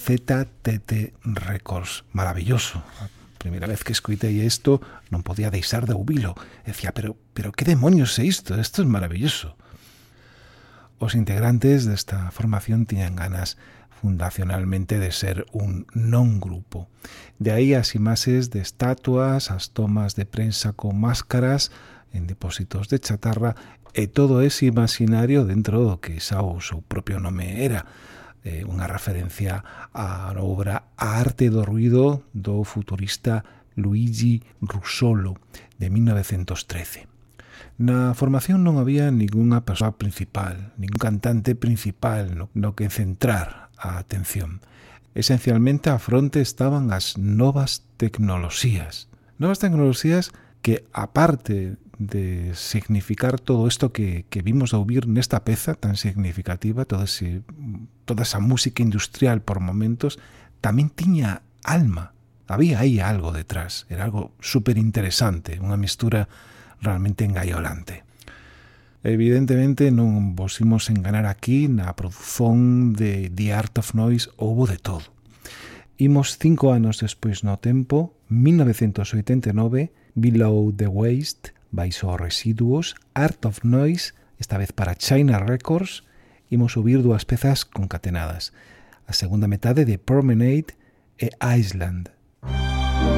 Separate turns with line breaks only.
ZTT Records. Maravilloso. A primeira vez que escoitei isto non podía deixar de ouvilo. Decía, pero que demonios é isto? Isto é maravilloso. Os integrantes desta formación tiñan ganas fundacionalmente de ser un non grupo. De aí as imaxes de estatuas, as tomas de prensa con máscaras en depósitos de chatarra e todo ese imaginario dentro do que xa o seu propio nome era. Unha referencia á obra A arte do ruido do futurista Luigi Russolo de 1913. Na formación non había ningunha persoa principal, ningún cantante principal no que centrar a atención. Esencialmente á fronte estaban as novas tecnoloxías. Novas tecnoloxías que, aparte de significar todo isto que vimos a ouvir nesta peza tan significativa, toda esa música industrial por momentos, tamén tiña alma. Había aí algo detrás. Era algo super interesante, unha mistura realmente engaiolante. Evidentemente non vos imos enganar aquí, na produción de The Art of Noise houbo de todo. Imos 5 anos despois no tempo, 1989, Below the Waste, Baixo Residuos, Art of Noise, esta vez para China Records. Imos subir dúas pezas concatenadas. A segunda metade de Promenade e Island.